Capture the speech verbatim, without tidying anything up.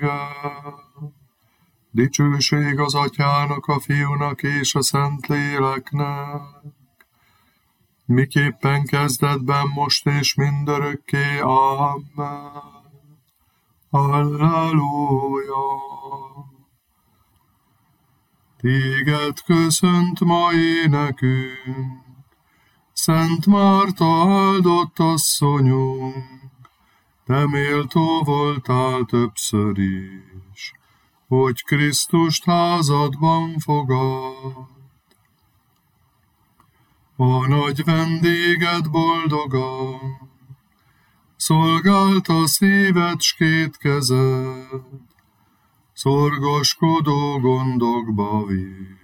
Dicsőség az Atyának, a Fiúnak és a Szentléleknek, miképpen kezdetben, most és mindörökké. Amen. Halleluja! Téged köszönt ma énekünk, Szent Márta áldott asszonyunk, te méltó voltál többször is, hogy Krisztust házadban fogad. A nagy vendéged boldogan szolgálta szíved s két kezed, szorgoskodó gondokba visz.